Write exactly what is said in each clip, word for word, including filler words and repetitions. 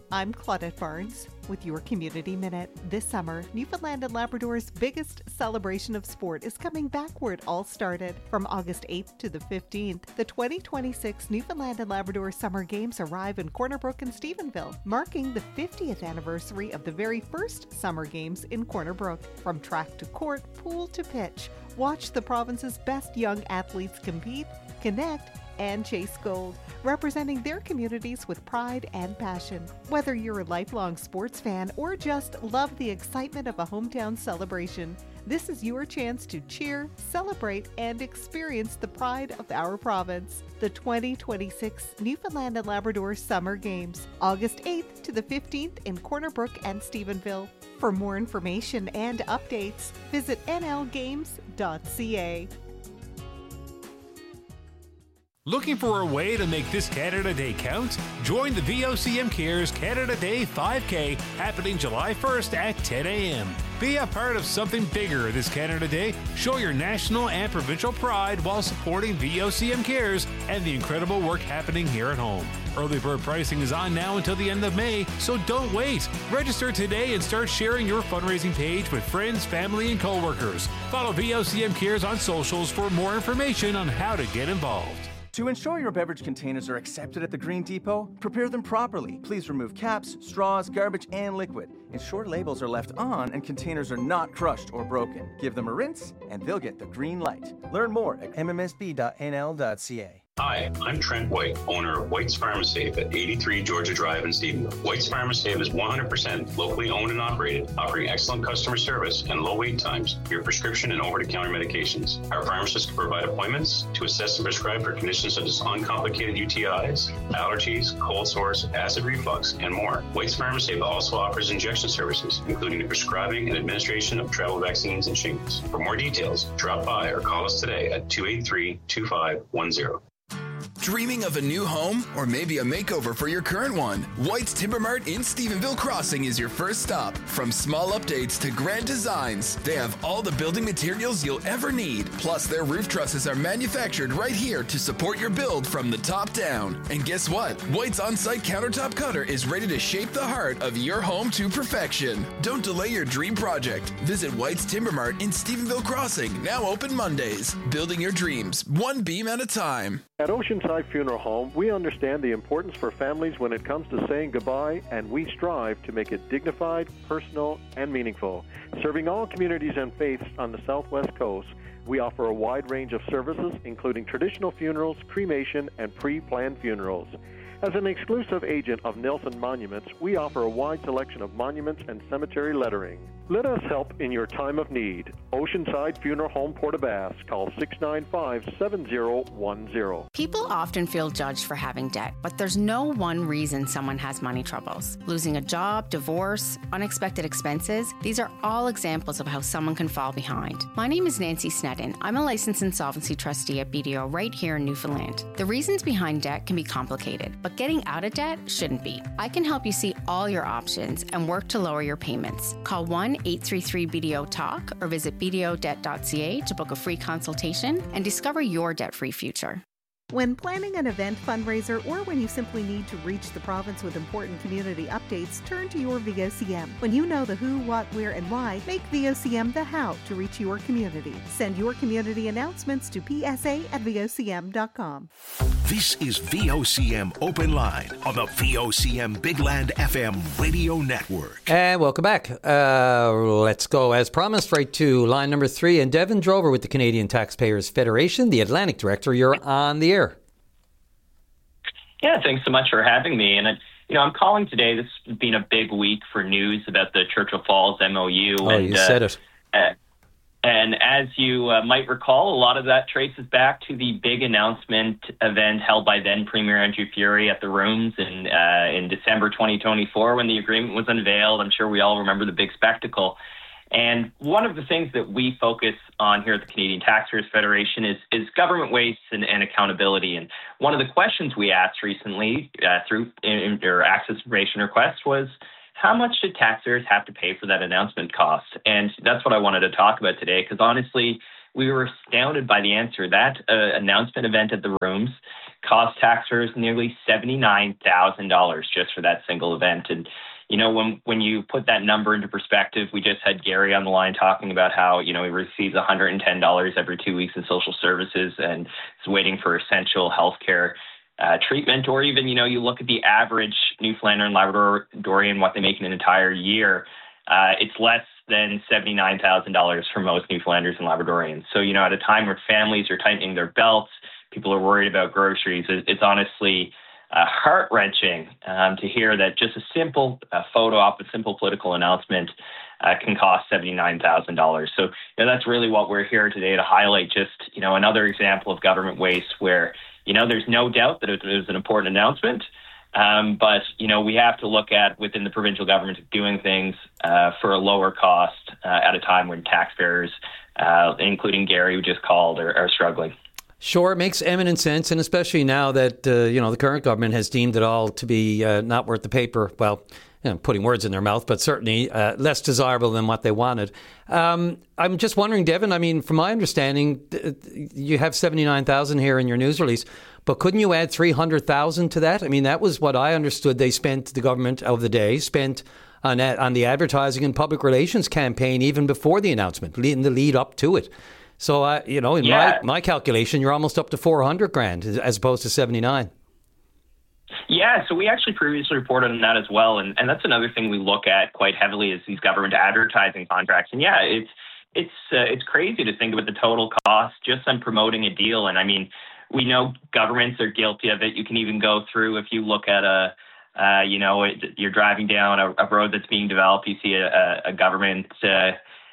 I'm Claudette Barnes with your Community Minute. This summer, Newfoundland and Labrador's biggest celebration of sport is coming back where it all started. From August eighth to the fifteenth, the twenty twenty-six Newfoundland and Labrador Summer Games arrive in Corner Brook and Stephenville, marking the fiftieth anniversary of the very first Summer Games in Corner Brook. From track to court, pool to pitch, watch the province's best young athletes compete, connect, and chase gold, representing their communities with pride and passion. Whether you're a lifelong sports fan or just love the excitement of a hometown celebration, this is your chance to cheer, celebrate, and experience the pride of our province. The twenty twenty-six Newfoundland and Labrador Summer Games, August eighth to the fifteenth in Corner Brook and Stephenville. For more information and updates, visit n l games dot c a. Looking for a way to make this Canada Day count? Join the V O C M Cares Canada Day five K happening July first at ten a.m. Be a part of something bigger this Canada Day. Show your national and provincial pride while supporting V O C M Cares and the incredible work happening here at home. Early bird pricing is on now until the end of May, so don't wait. Register today and start sharing your fundraising page with friends, family, and coworkers. Follow V O C M Cares on socials for more information on how to get involved. To ensure your beverage containers are accepted at the Green Depot, prepare them properly. Please remove caps, straws, garbage, and liquid. Ensure labels are left on and containers are not crushed or broken. Give them a rinse and they'll get the green light. Learn more at m m s b dot n l dot c a. Hi, I'm Trent White, owner of White's Pharmasafe at eighty-three Georgia Drive in Stephenville. White's Pharmasafe is one hundred percent locally owned and operated, offering excellent customer service and low wait times for your prescription and over-the-counter medications. Our pharmacists can provide appointments to assess and prescribe for conditions such as uncomplicated U T Is, allergies, cold sores, acid reflux, and more. White's Pharmasafe also offers injection services, including the prescribing and administration of travel vaccines and shingles. For more details, drop by or call us today at two eight three, two five one zero. Dreaming of a new home or maybe a makeover for your current one? White's Timber Mart in Stephenville Crossing is your first stop. From small updates to grand designs, they have all the building materials you'll ever need. Plus, their roof trusses are manufactured right here to support your build from the top down. And guess what? White's on-site countertop cutter is ready to shape the heart of your home to perfection. Don't delay your dream project. Visit White's Timber Mart in Stephenville Crossing, now open Mondays. Building your dreams, one beam at a time. At Oceanside Funeral Home, we understand the importance for families when it comes to saying goodbye, and we strive to make it dignified, personal, and meaningful. Serving all communities and faiths on the Southwest Coast, we offer a wide range of services, including traditional funerals, cremation, and pre-planned funerals. As an exclusive agent of Nelson Monuments, we offer a wide selection of monuments and cemetery lettering. Let us help in your time of need. Oceanside Funeral Home, Port-aux-Basques. Call six nine five, seven zero one zero. People often feel judged for having debt, but there's no one reason someone has money troubles. Losing a job, divorce, unexpected expenses, these are all examples of how someone can fall behind. My name is Nancy Sneddon. I'm a licensed insolvency trustee at B D O right here in Newfoundland. The reasons behind debt can be complicated, but getting out of debt shouldn't be. I can help you see all your options and work to lower your payments. Call one eight three three B D O talk or visit b d o debt dot c a to book a free consultation and discover your debt-free future. When planning an event, fundraiser, or when you simply need to reach the province with important community updates, turn to your V O C M. When you know the who, what, where, and why, make V O C M the how to reach your community. Send your community announcements to p s a at v o c m dot com. This is V O C M Open Line on the V O C M Big Land F M radio network. And welcome back. Uh, let's go, as promised, right to line number three. And Devin Drover with the Canadian Taxpayers Federation, the Atlantic Director. You're on the air. Yeah, thanks so much for having me. And, you know, I'm calling today. This has been a big week for news about the Churchill Falls M O U. Oh, and, you said it. Uh, and as you uh, might recall, a lot of that traces back to the big announcement event held by then Premier Andrew Furey at the Rooms in, uh, in December twenty twenty-four when the agreement was unveiled. I'm sure we all remember the big spectacle. And one of the things that we focus on here at the Canadian Taxpayers Federation is, is government waste and, and accountability. And one of the questions we asked recently uh, through in, or access information requests was, how much did taxpayers have to pay for that announcement cost? And that's what I wanted to talk about today, because honestly, we were astounded by the answer. That uh, announcement event at the Rooms cost taxpayers nearly seventy-nine thousand dollars just for that single event. And, you know, when when you put that number into perspective, we just had Gary on the line talking about how, you know, he receives one hundred ten dollars every two weeks in social services and is waiting for essential healthcare uh, treatment. Or even, you know, you look at the average Newfoundlander and Labradorian, what they make in an entire year, uh, it's less than seventy-nine thousand dollars for most Newfoundlanders and Labradorians. So, you know, at a time where families are tightening their belts, people are worried about groceries, it's honestly uh, heart-wrenching um, to hear that just a simple uh, photo op, a simple political announcement uh, can cost seventy-nine thousand dollars. So, you know, that's really what we're here today to highlight, just, you know, another example of government waste where, you know, there's no doubt that it was an important announcement. Um, but, you know, we have to look at within the provincial government doing things uh, for a lower cost uh, at a time when taxpayers, uh, including Gary, who just called, are, are struggling. Sure, it makes eminent sense, and especially now that, uh, you know, the current government has deemed it all to be uh, not worth the paper, well, you know, putting words in their mouth, but certainly uh, less desirable than what they wanted. Um, I'm just wondering, Devin, I mean, from my understanding, you have seventy-nine thousand here in your news release, but couldn't you add three hundred thousand to that? I mean, that was what I understood they spent, the government of the day spent on on the advertising and public relations campaign even before the announcement, in the lead up to it. So, uh, you know, in yeah. my, my calculation, you're almost up to four hundred grand as opposed to seventy-nine. Yeah, so we actually previously reported on that as well. And, and that's another thing we look at quite heavily is these government advertising contracts. And yeah, it's it's uh, it's crazy to think about the total cost just on promoting a deal. And I mean, we know governments are guilty of it. You can even go through, if you look at a, uh, you know, it, you're driving down a, a road that's being developed, you see a, a government, uh,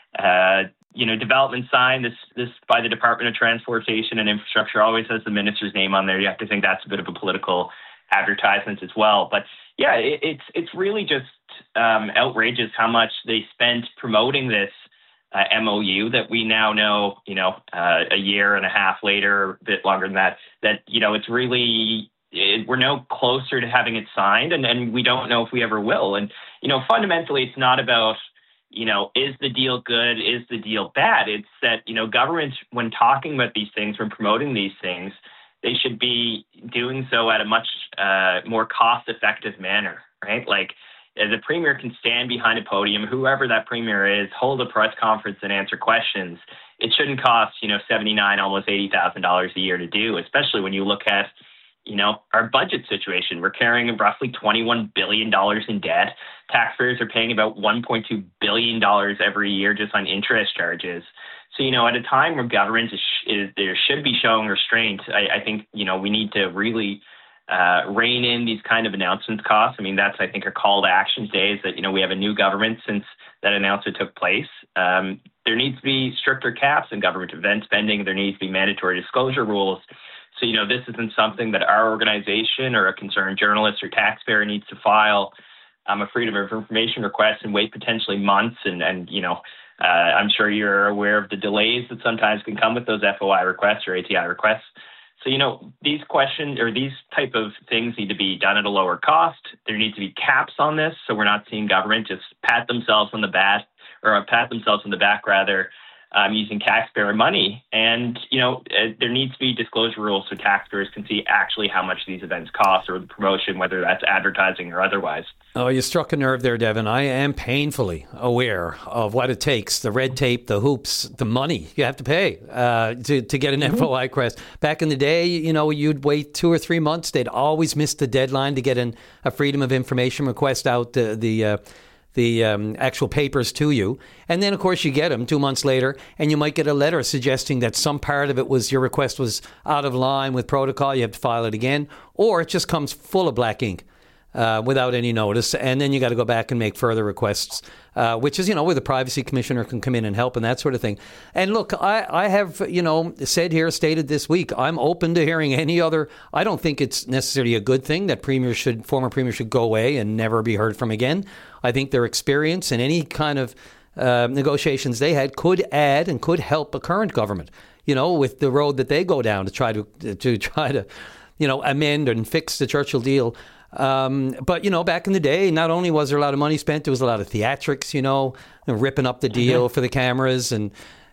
uh, you know, development sign, this this by the Department of Transportation and Infrastructure, always has the minister's name on there. You have to think that's a bit of a political advertisement as well. But yeah, it, it's it's really just um, outrageous how much they spent promoting this uh, M O U that we now know, you know, uh, a year and a half later, a bit longer than that, that, you know, it's really, it, we're no closer to having it signed, and, and we don't know if we ever will. And, you know, fundamentally, it's not about, you know, is the deal good? Is the deal bad? It's that, you know, governments, when talking about these things, when promoting these things, they should be doing so at a much uh, more cost-effective manner, right? Like, the premier can stand behind a podium, whoever that premier is, hold a press conference and answer questions. It shouldn't cost, you know, seventy-nine, almost eighty thousand dollars a year to do, especially when you look at, you know, our budget situation. We're carrying roughly twenty-one billion dollars in debt. Taxpayers are paying about one point two billion dollars every year just on interest charges. So, you know, at a time where government is, is there should be showing restraint, I, I think, you know, we need to really uh, rein in these kind of announcements costs. I mean, that's, I think, our call to action today is that, you know, we have a new government since that announcement took place. Um, there needs to be stricter caps in government event spending. There needs to be mandatory disclosure rules. So, you know, this isn't something that our organization or a concerned journalist or taxpayer needs to file um, a freedom of information request and wait potentially months. And, and you know, uh, I'm sure you're aware of the delays that sometimes can come with those F O I requests or A T I requests. So, you know, these questions or these type of things need to be done at a lower cost. There needs to be caps on this, so we're not seeing government just pat themselves on the back or pat themselves on the back rather. Um, using taxpayer money. And, you know, uh, there needs to be disclosure rules so taxpayers can see actually how much these events cost or the promotion, whether that's advertising or otherwise. Oh, you struck a nerve there, Devin. I am painfully aware of what it takes, the red tape, the hoops, the money you have to pay uh, to, to get an mm-hmm. F O I request. Back in the day, you know, you'd wait two or three months. They'd always miss the deadline to get an, a Freedom of Information request out uh, the... Uh, the um, actual papers to you. And then, of course, you get them two months later, and you might get a letter suggesting that some part of it was your request was out of line with protocol. You have to file it again. Or it just comes full of black ink uh, without any notice. And then you got to go back and make further requests, uh, which is, you know, where the privacy commissioner can come in and help and that sort of thing. And look, I, I have, you know, said here, stated this week, I'm open to hearing any other. I don't think it's necessarily a good thing that premiers should, former premiers should go away and never be heard from again. I think their experience and any kind of uh, negotiations they had could add and could help a current government, you know, with the road that they go down to try to to try to, you know, amend and fix the Churchill deal. Um, but, you know, back in the day, not only was there a lot of money spent, there was a lot of theatrics, you know, ripping up the deal mm-hmm. for the cameras and,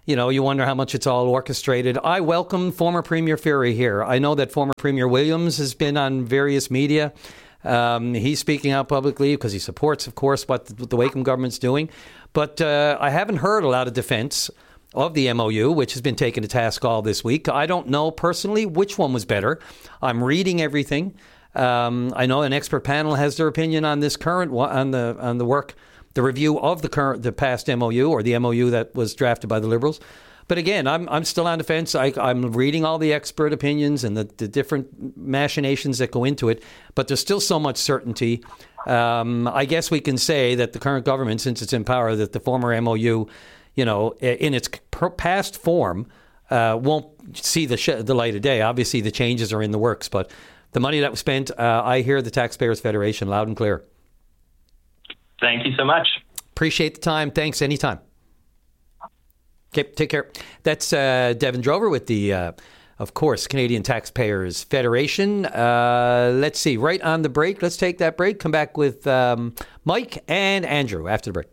you know, you wonder how much it's all orchestrated. I welcome former Premier Fury here. I know that former Premier Williams has been on various media. Um, he's speaking out publicly because he supports, of course, what the, what the Wakeham government's doing. But uh, I haven't heard a lot of defense of the M O U, which has been taken to task all this week. I don't know personally which one was better. I'm reading everything. Um, I know an expert panel has their opinion on this current one, on the on the work. The review of the current, the past M O U, or the M O U that was drafted by the Liberals. But again, I'm I'm still on the fence. I, I'm reading all the expert opinions and the, the different machinations that go into it. But there's still so much certainty. Um, I guess we can say that the current government, since it's in power, that the former M O U, you know, in its past form, uh, won't see the sh- the light of day. Obviously, the changes are in the works. But the money that was spent, uh, I hear the Taxpayers Federation loud and clear. Thank you so much. Appreciate the time. Thanks. Anytime. Okay, take care. That's uh, Devin Drover with the, uh, of course, Canadian Taxpayers Federation. Uh, let's see. Right on the break. Let's take that break. Come back with um, Mike and Andrew after the break.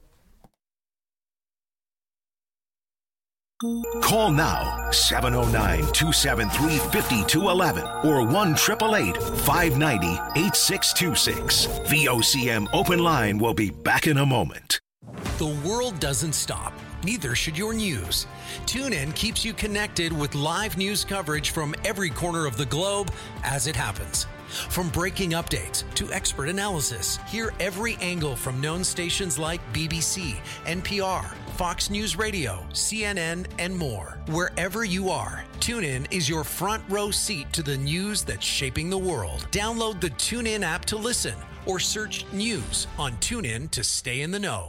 Call now, seven oh nine, two seven three, five two one one or one eight eight eight, five nine zero, eight six two six. V O C M Open Line will be back in a moment. The world doesn't stop. Neither should your news. TuneIn keeps you connected with live news coverage from every corner of the globe as it happens. From breaking updates to expert analysis, hear every angle from known stations like B B C, N P R, Fox News Radio, C N N, and more. Wherever you are, TuneIn is your front row seat to the news that's shaping the world. Download the TuneIn app to listen or search news on TuneIn to stay in the know.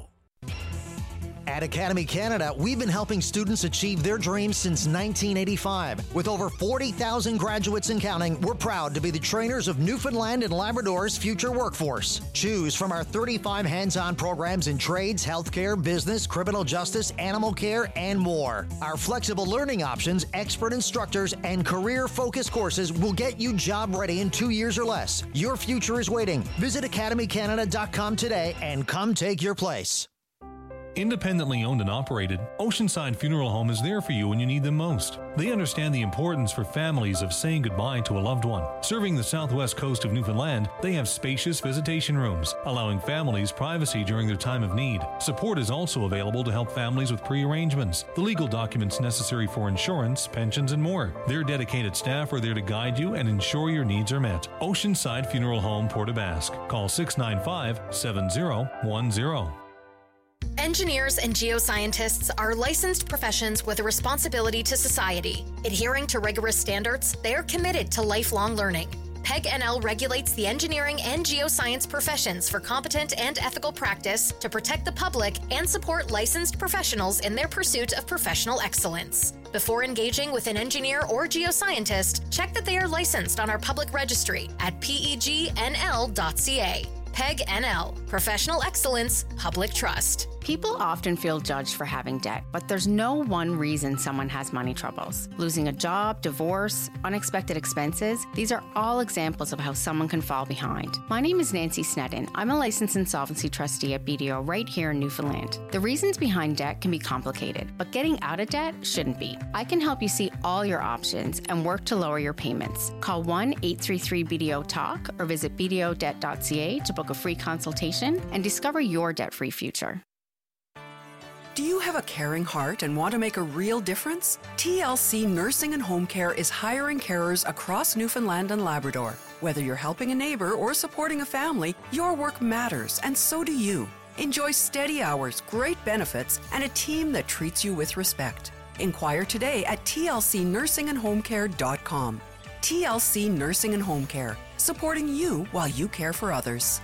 At Academy Canada, we've been helping students achieve their dreams since nineteen eighty-five. With over forty thousand graduates and counting, we're proud to be the trainers of Newfoundland and Labrador's future workforce. Choose from our thirty-five hands-on programs in trades, healthcare, business, criminal justice, animal care, and more. Our flexible learning options, expert instructors, and career-focused courses will get you job-ready in two years or less. Your future is waiting. Visit academy canada dot com today and come take your place. Independently owned and operated, Oceanside Funeral Home is there for you when you need them most. They understand the importance for families of saying goodbye to a loved one. Serving the southwest coast of Newfoundland, they have spacious visitation rooms, allowing families privacy during their time of need. Support is also available to help families with pre-arrangements, the legal documents necessary for insurance, pensions, and more. Their dedicated staff are there to guide you and ensure your needs are met. Oceanside Funeral Home, Port aux Basques. Call six nine five, seven zero one zero. Engineers and geoscientists are licensed professions with a responsibility to society. Adhering to rigorous standards, they are committed to lifelong learning. P E G N L regulates the engineering and geoscience professions for competent and ethical practice to protect the public and support licensed professionals in their pursuit of professional excellence. Before engaging with an engineer or geoscientist, check that they are licensed on our public registry at P E G N L dot C A. P E G N L, Professional Excellence, Public Trust. People often feel judged for having debt, but there's no one reason someone has money troubles. Losing a job, divorce, unexpected expenses, these are all examples of how someone can fall behind. My name is Nancy Sneddon. I'm a licensed insolvency trustee at B D O right here in Newfoundland. The reasons behind debt can be complicated, but getting out of debt shouldn't be. I can help you see all your options and work to lower your payments. Call one eight three three B D O talk or visit b d o debt dot c a to book a free consultation and discover your debt-free future. Do you have a caring heart and want to make a real difference? T L C Nursing and Home Care is hiring carers across Newfoundland and Labrador. Whether you're helping a neighbor or supporting a family, your work matters, and so do you. Enjoy steady hours, great benefits, and a team that treats you with respect. Inquire today at t l c nursing and home care dot com. T L C Nursing and Home Care, supporting you while you care for others.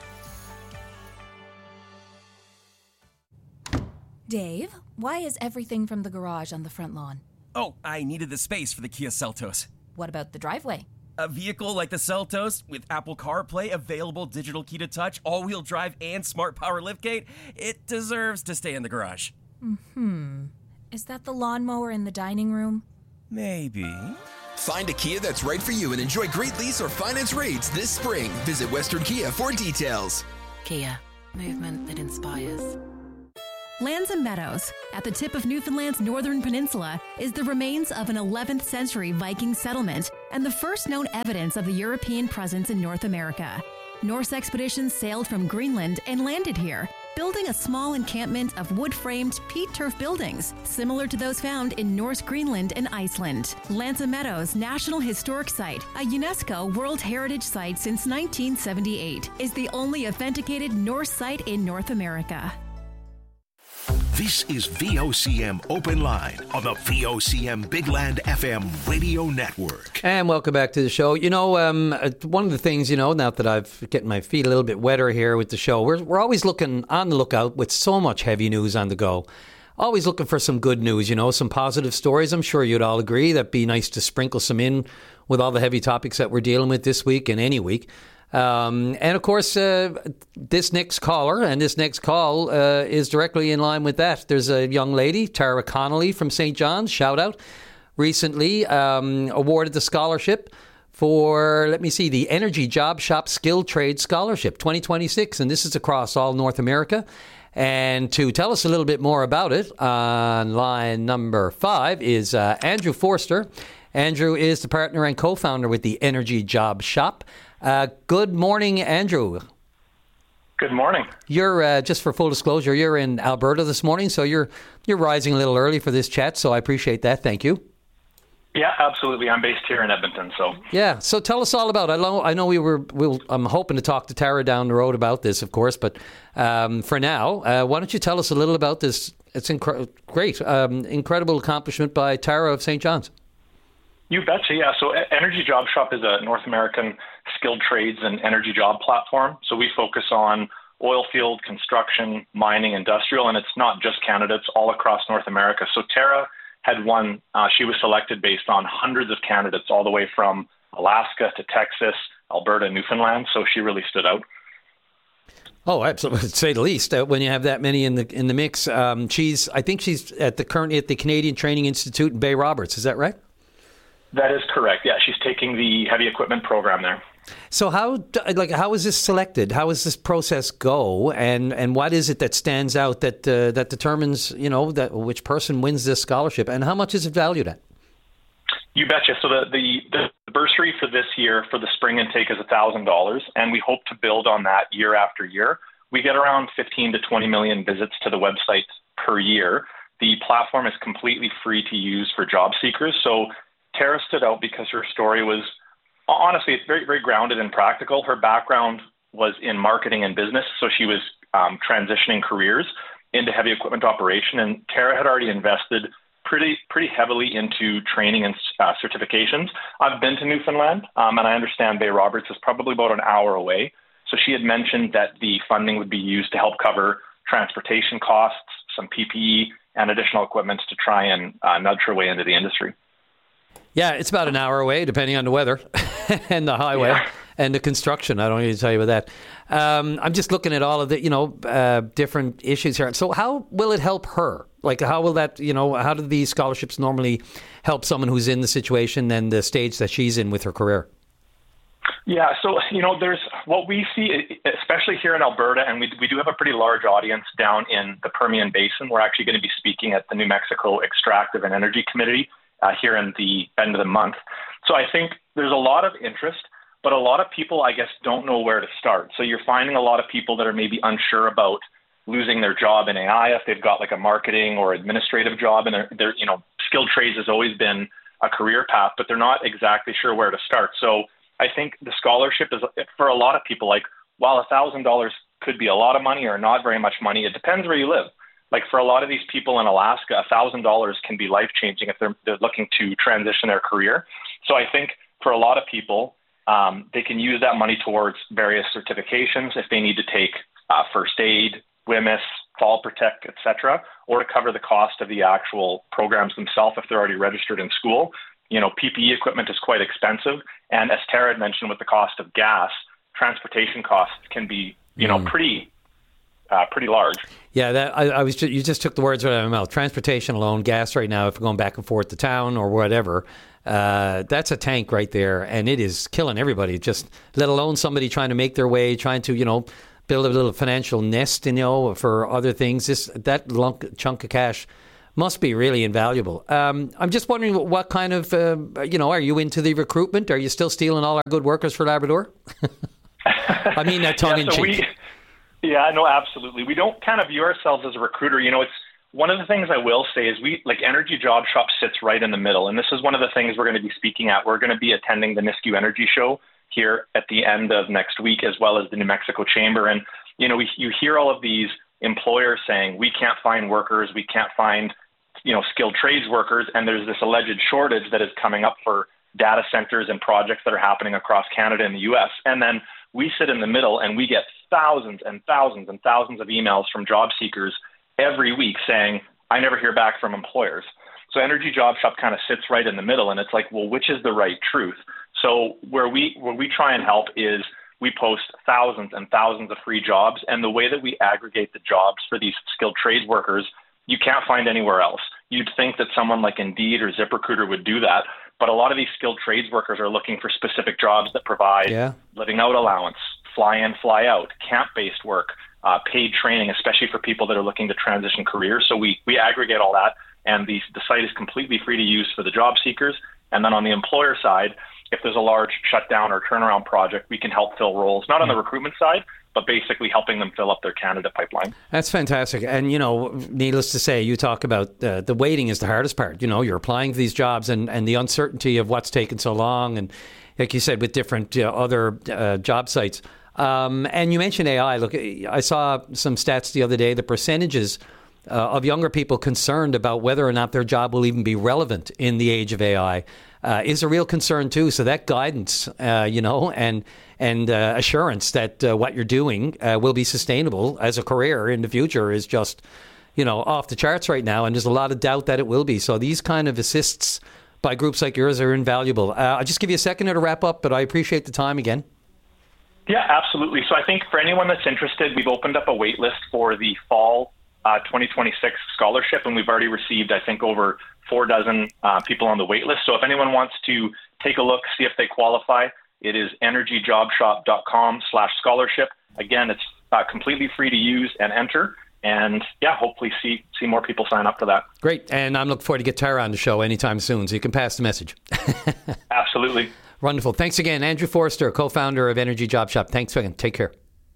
Dave, why is everything from the garage on the front lawn? Oh, I needed the space for the Kia Seltos. What about the driveway? A vehicle like the Seltos with Apple CarPlay, available digital key to touch, all-wheel drive, and smart power liftgate, it deserves to stay in the garage. Hmm. Is that the lawnmower in the dining room? Maybe. Find a Kia that's right for you and enjoy great lease or finance rates this spring. Visit Western Kia for details. Kia, movement that inspires. Lands and Meadows, at the tip of Newfoundland's northern peninsula, is the remains of an eleventh century Viking settlement and the first known evidence of the European presence in North America. Norse expeditions sailed from Greenland and landed here, building a small encampment of wood-framed peat turf buildings, similar to those found in Norse Greenland and Iceland. Lands and Meadows National Historic Site, a UNESCO World Heritage Site since nineteen seventy-eight, is the only authenticated Norse site in North America. This is V O C M Open Line on the V O C M Big Land F M radio network. And welcome back to the show. You know, um, one of the things, you know, now that I've getting my feet a little bit wetter here with the show, we're, we're always looking on the lookout with so much heavy news on the go. Always looking for some good news, you know, some positive stories. I'm sure you'd all agree that'd be nice to sprinkle some in with all the heavy topics that we're dealing with this week and any week. Um, and of course, uh, this next caller and this next call uh, is directly in line with that. There's a young lady, Tara Connolly from Saint John's, shout out, recently um, awarded the scholarship for, let me see, the Energy Job Shop Skilled Trade Scholarship twenty twenty-six. And this is across all North America. And to tell us a little bit more about it, on line number five is uh, Andrew Forster. Andrew is the partner and co-founder with the Energy Job Shop. Uh, good morning, Andrew. Good morning. You're uh, just for full disclosure, you're in Alberta this morning, so you're you're rising a little early for this chat. So I appreciate that. Thank you. Yeah, absolutely. I'm based here in Edmonton, so yeah. So tell us all about it. I know I know we were. We'll, I'm hoping to talk to Tara down the road about this, of course. But um, for now, uh, why don't you tell us a little about this? It's incre- great, um, incredible accomplishment by Tara of Saint John's. You betcha, yeah. So Energy Job Shop is a North American skilled trades and energy job platform. So we focus on oil field, construction, mining, industrial, and it's not just candidates all across North America. So Tara had won, uh, she was selected based on hundreds of candidates all the way from Alaska to Texas, Alberta, Newfoundland. So she really stood out. Oh, absolutely, to say the least. Uh, when you have that many in the in the mix, um, she's I think she's at the currently at the Canadian Training Institute in Bay Roberts. Is that right? That is correct. Yeah, she's taking the heavy equipment program there. So how like how is this selected? How does this process go? And and what is it that stands out that uh, that determines, you know, that which person wins this scholarship? And how much is it valued at? You betcha. So the the, the bursary for this year for the spring intake is one thousand dollars, and we hope to build on that year after year. We get around fifteen to twenty million visits to the website per year. The platform is completely free to use for job seekers. So Tara stood out because her story was, honestly, it's very, very grounded and practical. Her background was in marketing and business, so she was um, transitioning careers into heavy equipment operation. And Tara had already invested pretty pretty heavily into training and uh, certifications. I've been to Newfoundland, um, and I understand Bay Roberts is probably about an hour away. So she had mentioned that the funding would be used to help cover transportation costs, some P P E, and additional equipment to try and uh, nudge her way into the industry. Yeah, it's about an hour away, depending on the weather and the highway yeah. and the construction. I don't need to tell you about that. Um, I'm just looking at all of the, you know, uh, different issues here. So how will it help her? Like, how will that, you know, how do these scholarships normally help someone who's in the situation and the stage that she's in with her career? Yeah, so, you know, there's what we see, especially here in Alberta, and we we do have a pretty large audience down in the Permian Basin. We're actually going to be speaking at the New Mexico Extractive and Energy Committee Uh, here in the end of the month. So I think there's a lot of interest, but a lot of people, I guess, don't know where to start. So you're finding a lot of people that are maybe unsure about losing their job in A I if they've got like a marketing or administrative job, and they're, they're you know, skilled trades has always been a career path, but they're not exactly sure where to start. So I think the scholarship is, for a lot of people, like, while one thousand dollars could be a lot of money or not very much money, it depends where you live. Like for a lot of these people in Alaska, one thousand dollars can be life-changing if they're, they're looking to transition their career. So I think for a lot of people, um, they can use that money towards various certifications if they need to take uh, first aid, W I M I S, Fall Protect, et cetera, or to cover the cost of the actual programs themselves if they're already registered in school. You know, P P E equipment is quite expensive. And as Tara had mentioned with the cost of gas, transportation costs can be, you know, mm. pretty Uh, pretty large. Yeah, that I, I was. Just, you just took the words right out of my mouth. Transportation alone, gas right now, if we're going back and forth to town or whatever, uh, that's a tank right there, and it is killing everybody. Just let alone somebody trying to make their way, trying to you know build a little financial nest, you know, for other things. This that lunk, chunk of cash must be really invaluable. Um, I'm just wondering what kind of, uh, you know, are you into the recruitment? Are you still stealing all our good workers for Labrador? I mean that tongue yeah, in so cheek. We, yeah, no, absolutely. We don't kind of view ourselves as a recruiter. You know, it's one of the things I will say is we, like Energy Job Shop sits right in the middle. And this is one of the things we're going to be speaking at. We're going to be attending the Nisku Energy Show here at the end of next week, as well as the New Mexico Chamber. And, you know, we, you hear all of these employers saying, we can't find workers, we can't find, you know, skilled trades workers. And there's this alleged shortage that is coming up for data centers and projects that are happening across Canada and the U S. And then we sit in the middle and we get thousands and thousands and thousands of emails from job seekers every week saying, I never hear back from employers. So Energy Job Shop kind of sits right in the middle, and it's like, well, which is the right truth? So where we where we try and help is we post thousands and thousands of free jobs, and the way that we aggregate the jobs for these skilled trades workers, you can't find anywhere else. You'd think that someone like Indeed or ZipRecruiter would do that, but a lot of these skilled trades workers are looking for specific jobs that provide yeah. living out allowance, fly in, fly out, camp-based work, uh, paid training, especially for people that are looking to transition careers. So we we aggregate all that, and the, the site is completely free to use for the job seekers. And then on the employer side, if there's a large shutdown or turnaround project, we can help fill roles, not on the recruitment side, but basically helping them fill up their candidate pipeline. That's fantastic. And, you know, needless to say, you talk about uh, the waiting is the hardest part. You know, you're applying for these jobs and, and the uncertainty of what's taken so long. And like you said, with different uh, other uh, job sites. Um, and you mentioned A I. Look, I saw some stats the other day, the percentages uh, of younger people concerned about whether or not their job will even be relevant in the age of A I. Uh, is a real concern too. So that guidance, uh, you know, and and uh, assurance that uh, what you're doing uh, will be sustainable as a career in the future is just, you know, off the charts right now. And there's a lot of doubt that it will be. So these kind of assists by groups like yours are invaluable. Uh, I'll just give you a second here to wrap up, but I appreciate the time again. Yeah, absolutely. So I think for anyone that's interested, we've opened up a wait list for the fall uh, twenty twenty-six scholarship, and we've already received, I think, over four dozen uh, people on the wait list. So if anyone wants to take a look, see if they qualify, it is energyjobshop.com slash scholarship. Again, it's uh, completely free to use and enter. And yeah, hopefully see see more people sign up for that. Great. And I'm looking forward to get Tara on the show anytime soon, so you can pass the message. Absolutely. Wonderful. Thanks again. Andrew Forster, co-founder of Energy Job Shop. Thanks again. Take care.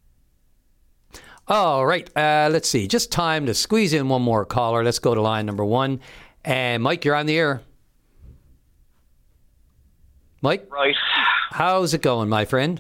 All right. Uh, let's see. Just time to squeeze in one more caller. Let's go to line number one. And Mike, you're on the air. Mike? Right. How's it going, my friend?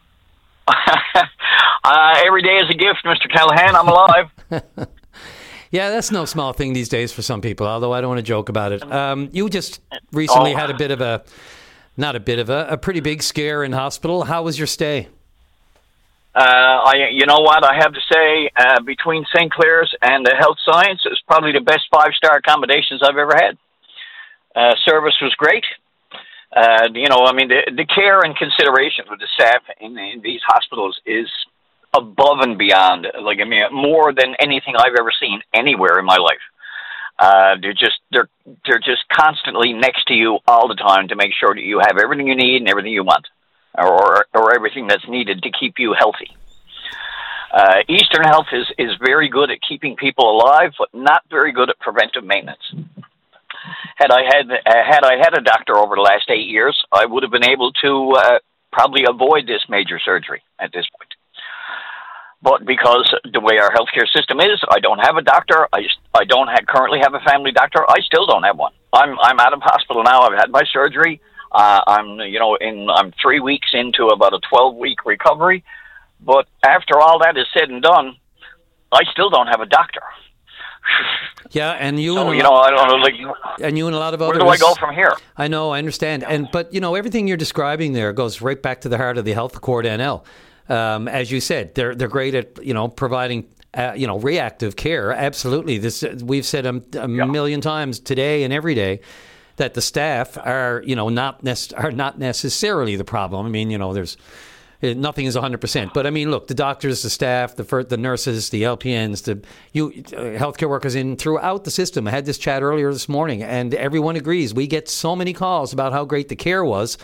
uh, every day is a gift, Mister Callahan. I'm alive. Yeah, that's no small thing these days for some people, although I don't want to joke about it. Um, you just recently oh. had a bit of a, not a bit of a, a pretty big scare in hospital. How was your stay? Uh, I, you know what, I have to say, uh, between Saint Clair's and the Health Science, it's probably the best five-star accommodations I've ever had. Uh, service was great. Uh, you know, I mean, the, the care and consideration with the staff in, in these hospitals is above and beyond. Like, I mean, more than anything I've ever seen anywhere in my life. Uh, they're just they're they're just constantly next to you all the time to make sure that you have everything you need and everything you want, or or everything that's needed to keep you healthy. Uh, Eastern Health is, is very good at keeping people alive, but not very good at preventive maintenance. Had I had uh, had I had a doctor over the last eight years, I would have been able to uh, probably avoid this major surgery at this point. But because the way our healthcare system is, I don't have a doctor. I just, I don't have, currently have a family doctor. I still don't have one. I'm I'm out of hospital now. I've had my surgery. Uh, I'm you know in I'm three weeks into about a twelve week recovery. But after all that is said and done, I still don't have a doctor. Yeah, and you, so, and you know, I don't know, like, and you and a lot of others. Where do I go from here? I know, I understand, and but you know, everything you're describing there goes right back to the heart of the Health Accord N L. Um, as you said, they're they're great at you know providing uh, you know reactive care. Absolutely, this we've said a, a yeah. million times today and every day that the staff are you know not nec- are not necessarily the problem. I mean, you know, there's. Nothing is one hundred percent. But, I mean, look, the doctors, the staff, the the nurses, the L P Ns, the you, uh, healthcare workers in throughout the system. I had this chat earlier this morning, and everyone agrees. We get so many calls about how great the care was.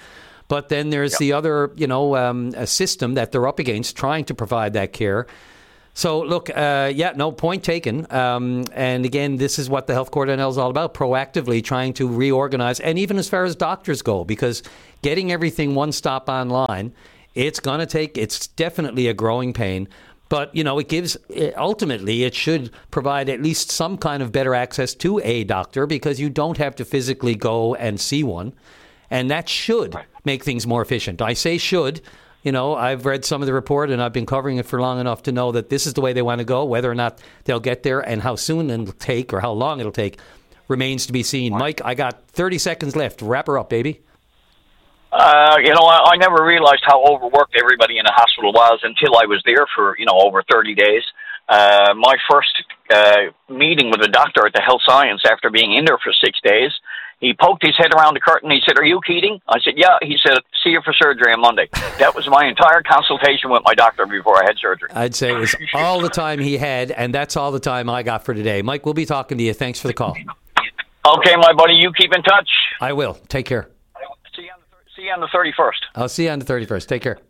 But then there's yep. the other, you know, um, a system that they're up against trying to provide that care. So, look, uh, yeah, no, point taken. Um, and again, this is what the Health Coordinator is all about, proactively trying to reorganize, and even as far as doctors go, because getting everything one stop online, it's going to take, it's definitely a growing pain. But, you know, it gives, ultimately, it should provide at least some kind of better access to a doctor, because you don't have to physically go and see one. And that should make things more efficient. I say should. You know, I've read some of the report and I've been covering it for long enough to know that this is the way they want to go. Whether or not they'll get there and how soon it'll take or how long it'll take remains to be seen. Mike, I got thirty seconds left. Wrap her up, baby. Uh, you know, I, I never realized how overworked everybody in the hospital was until I was there for, you know, over thirty days. Uh, my first uh, meeting with the doctor at the Health Science after being in there for six days, he poked his head around the curtain. He said, "Are you Keating?" I said, "Yeah." He said, "See you for surgery on Monday." That was my entire consultation with my doctor before I had surgery. I'd say it was all the time he had, and that's all the time I got for today. Mike, we'll be talking to you. Thanks for the call. Okay, my buddy, you keep in touch. I will. Take care. See you on the, see you on the thirty-first. I'll see you on the thirty-first. Take care.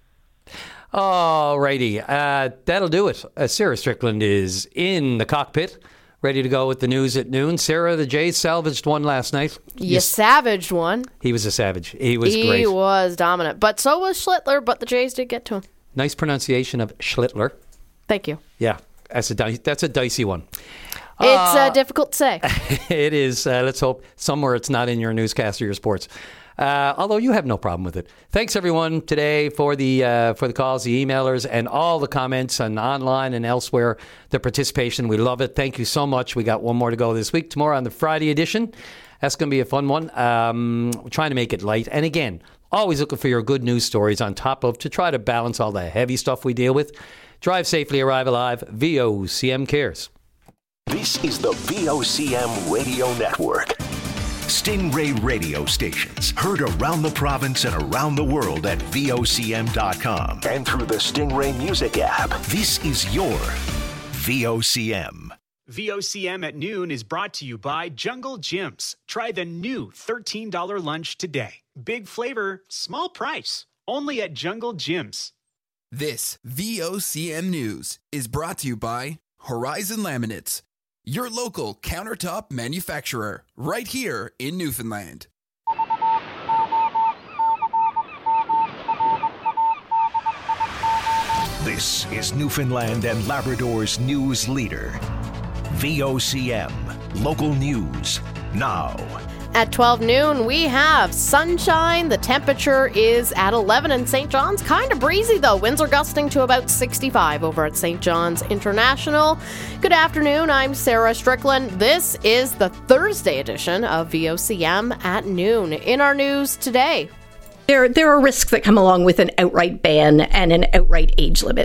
All righty. Uh, that'll do it. Uh, Sarah Strickland is in the cockpit, ready to go with the news at noon. Sarah, the Jays salvaged one last night. You yes. savaged one. He was a savage. He was he great. He was dominant. But so was Schlittler, but the Jays did get to him. Nice pronunciation of Schlittler. Thank you. Yeah, that's a, di- that's a dicey one. It's uh, uh, difficult to say. It is. Uh, let's hope somewhere it's not in your newscast or your sports. Uh, although you have no problem with it. Thanks, everyone, today for the uh, for the calls, the emailers, and all the comments and online and elsewhere, the participation. We love it. Thank you so much. We got one more to go this week. Tomorrow on the Friday edition. That's going to be a fun one. Um, we're trying to make it light. And again, always looking for your good news stories on top of to try to balance all the heavy stuff we deal with. Drive safely, arrive alive. V O C M cares. This is the V O C M Radio Network. Stingray radio stations heard around the province and around the world at V O C M dot com and through the Stingray Music app. This is your V O C M. V O C M at noon is brought to you by Jungle Gyms. Try the new thirteen dollars lunch today. Big flavor, small price. Only at Jungle Gyms. This V O C M News is brought to you by Horizon Laminates, your local countertop manufacturer, right here in Newfoundland. This is Newfoundland and Labrador's news leader. V O C M, local news, now. At twelve noon, we have sunshine. The temperature is at eleven in Saint John's. Kind of breezy, though. Winds are gusting to about sixty-five over at Saint John's International. Good afternoon. I'm Sarah Strickland. This is the Thursday edition of V O C M at noon. In our news today, there, there are risks that come along with an outright ban and an outright age limit.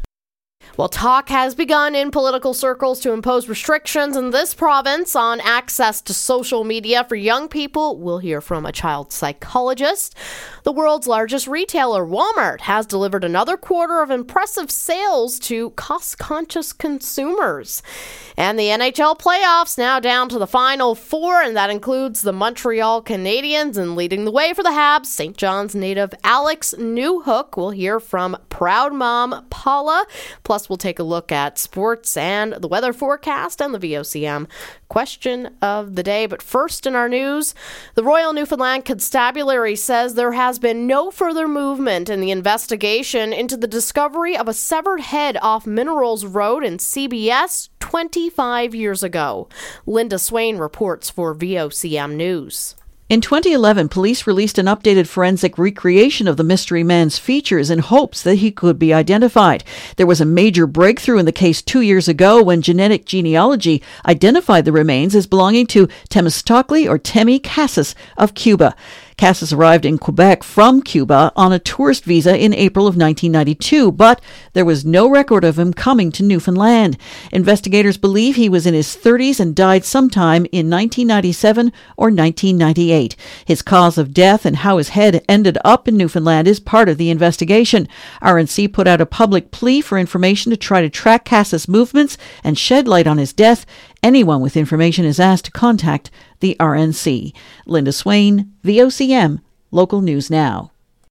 Well, talk has begun in political circles to impose restrictions in this province on access to social media for young people. We'll hear from a child psychologist. The world's largest retailer, Walmart, has delivered another quarter of impressive sales to cost-conscious consumers. And the N H L playoffs now down to the final four, and that includes the Montreal Canadiens. And leading the way for the Habs, Saint John's native Alex Newhook. We'll hear from proud mom Paula. Plus, we'll take a look at sports and the weather forecast and the V O C M question of the day. But first in our news, the Royal Newfoundland Constabulary says there has been no further movement in the investigation into the discovery of a severed head off Minerals Road in C B S twenty-five years ago. Linda Swain reports for V O C M News. In twenty eleven, police released an updated forensic recreation of the mystery man's features in hopes that he could be identified. There was a major breakthrough in the case two years ago when genetic genealogy identified the remains as belonging to Temistocli or Temi Cassis of Cuba. Cassis arrived in Quebec from Cuba on a tourist visa in April of nineteen ninety-two, but there was no record of him coming to Newfoundland. Investigators believe he was in his thirties and died sometime in nineteen ninety-seven or nineteen ninety-eight. His cause of death and how his head ended up in Newfoundland is part of the investigation. R N C put out a public plea for information to try to track Cassis' movements and shed light on his death. Anyone with information is asked to contact the R N C. Linda Swain, V O C M, Local News Now.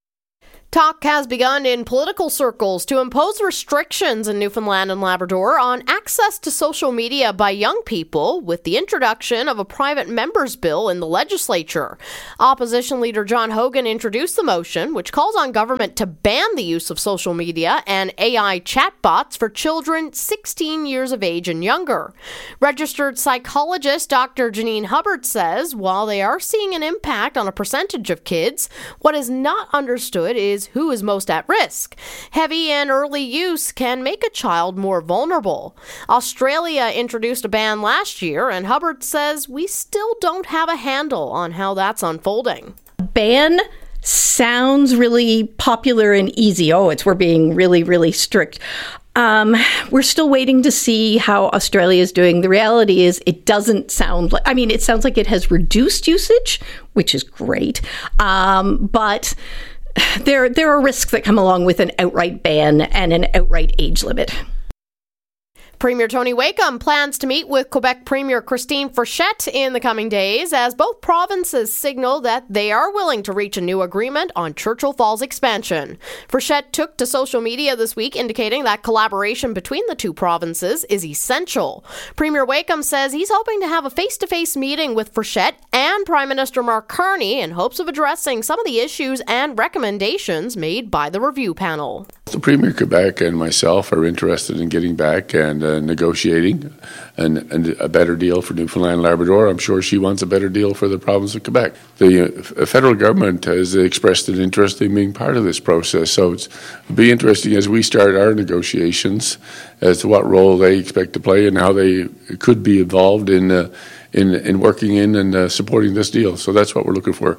Talk has begun in political circles to impose restrictions in Newfoundland and Labrador on access to social media by young people with the introduction of a private member's bill in the legislature. Opposition leader John Hogan introduced the motion, which calls on government to ban the use of social media and A I chatbots for children sixteen years of age and younger. Registered psychologist Doctor Janine Hubbard says while they are seeing an impact on a percentage of kids, what is not understood is who is most at risk. Heavy and early use can make a child more vulnerable. Australia introduced a ban last year, and Hubbard says we still don't have a handle on how that's unfolding. Ban sounds really popular and easy. Oh, it's we're being really, really strict. Um, we're still waiting to see how Australia is doing. The reality is it doesn't sound like, I mean, it sounds like it has reduced usage, which is great. Um, but There, there are risks that come along with an outright ban and an outright age limit. Premier Tony Wakeham plans to meet with Quebec Premier Christine Frechette in the coming days as both provinces signal that they are willing to reach a new agreement on Churchill Falls expansion. Frechette took to social media this week indicating that collaboration between the two provinces is essential. Premier Wakeham says he's hoping to have a face-to-face meeting with Frechette and Prime Minister Mark Carney in hopes of addressing some of the issues and recommendations made by the review panel. The Premier of Quebec and myself are interested in getting back and uh, negotiating and, and a better deal for Newfoundland and Labrador. I'm sure she wants a better deal for the province of Quebec. The uh, federal government has expressed an interest in being part of this process, so it's, it'll be interesting as we start our negotiations as to what role they expect to play and how they could be involved in uh, in, in working in and uh, supporting this deal. So that's what we're looking for.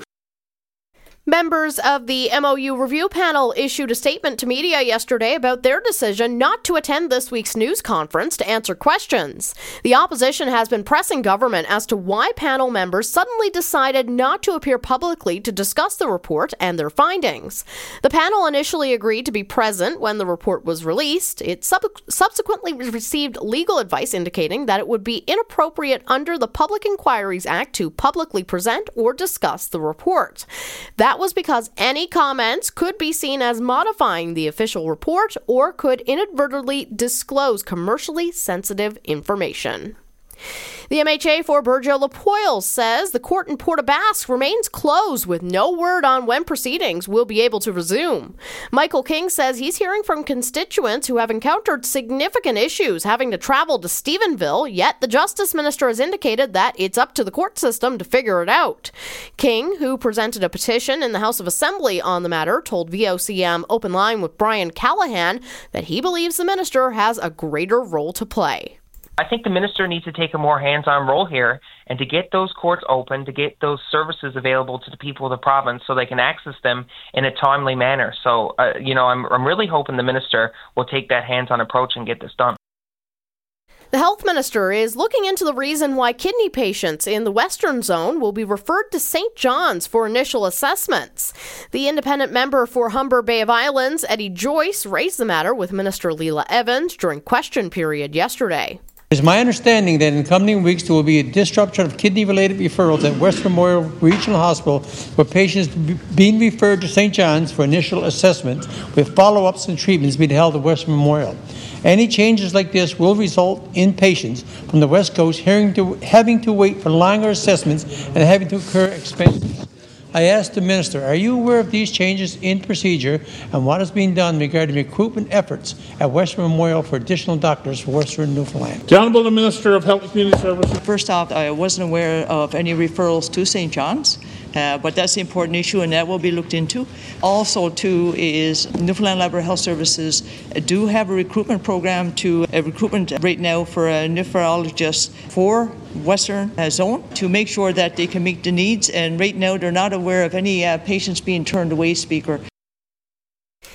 Members of the M O U review panel issued a statement to media yesterday about their decision not to attend this week's news conference to answer questions. The opposition has been pressing government as to why panel members suddenly decided not to appear publicly to discuss the report and their findings. The panel initially agreed to be present when the report was released. It sub- subsequently received legal advice indicating that it would be inappropriate under the Public Inquiries Act to publicly present or discuss the report. That That was because any comments could be seen as modifying the official report or could inadvertently disclose commercially sensitive information. The M H A for Burgeo-Lapoille says the court in Port aux Basques remains closed with no word on when proceedings will be able to resume. Michael King says he's hearing from constituents who have encountered significant issues having to travel to Stephenville, yet the Justice Minister has indicated that it's up to the court system to figure it out. King, who presented a petition in the House of Assembly on the matter, told V O C M Open Line with Brian Callahan that he believes the minister has a greater role to play. I think the minister needs to take a more hands-on role here and to get those courts open, to get those services available to the people of the province so they can access them in a timely manner. So, uh, you know, I'm, I'm really hoping the minister will take that hands-on approach and get this done. The health minister is looking into the reason why kidney patients in the Western Zone will be referred to Saint John's for initial assessments. The independent member for Humber Bay of Islands, Eddie Joyce, raised the matter with Minister Leela Evans during question period yesterday. It is my understanding that in the coming weeks there will be a disruption of kidney-related referrals at West Memorial Regional Hospital where patients being referred to Saint John's for initial assessment with follow-ups and treatments being held at West Memorial. Any changes like this will result in patients from the West Coast having to, having to wait for longer assessments and having to incur expenses. I asked the Minister, are you aware of these changes in procedure and what is being done regarding recruitment efforts at Western Memorial for additional doctors for Western Newfoundland? The Honourable Minister of Health and Community Services. First off, I wasn't aware of any referrals to Saint John's, uh, but that's the important issue and that will be looked into. Also, too, is Newfoundland Labrador Health Services do have a recruitment program to a recruitment right now for a nephrologist for Western Zone to make sure that they can meet the needs, and right now they're not aware of any uh, patients being turned away, Speaker.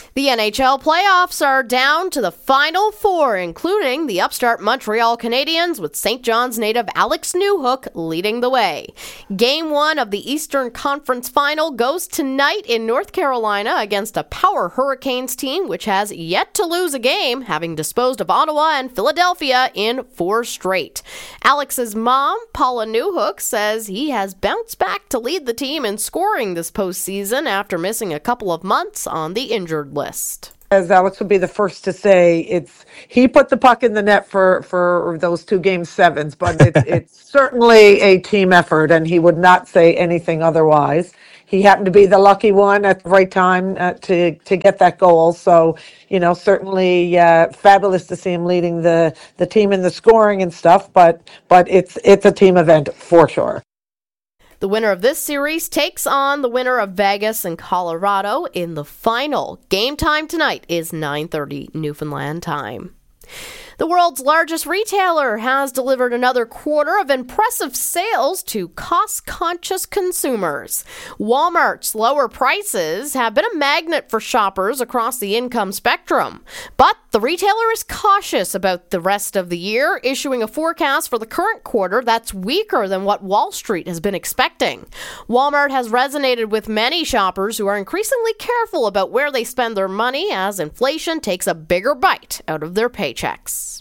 The N H L playoffs are down to the final four, including the upstart Montreal Canadiens, with Saint John's native Alex Newhook leading the way. Game one of the Eastern Conference Final goes tonight in North Carolina against a power Hurricanes team which has yet to lose a game, having disposed of Ottawa and Philadelphia in four straight. Alex's mom, Paula Newhook, says he has bounced back to lead the team in scoring this postseason after missing a couple of months on the injured list. As Alex would be the first to say, it's he put the puck in the net for, for those two game sevens, but it, it's certainly a team effort, and he would not say anything otherwise. He happened to be the lucky one at the right time uh, to to get that goal. So, you know, certainly uh, fabulous to see him leading the, the team in the scoring and stuff. But but it's it's a team event for sure. The winner of this series takes on the winner of Vegas and Colorado in the final. Game time tonight is nine thirty Newfoundland time. The world's largest retailer has delivered another quarter of impressive sales to cost-conscious consumers. Walmart's lower prices have been a magnet for shoppers across the income spectrum. But the retailer is cautious about the rest of the year, issuing a forecast for the current quarter that's weaker than what Wall Street has been expecting. Walmart has resonated with many shoppers who are increasingly careful about where they spend their money as inflation takes a bigger bite out of their paychecks.